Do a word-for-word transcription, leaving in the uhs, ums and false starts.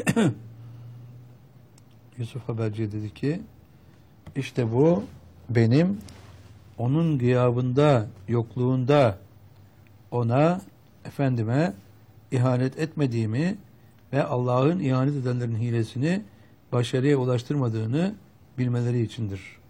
Yusuf Haberci dedi ki işte bu benim onun gıyabında, yokluğunda ona, efendime ihanet etmediğimi ve Allah'ın ihanet edenlerin hilesini başarıya ulaştırmadığını bilmeleri içindir.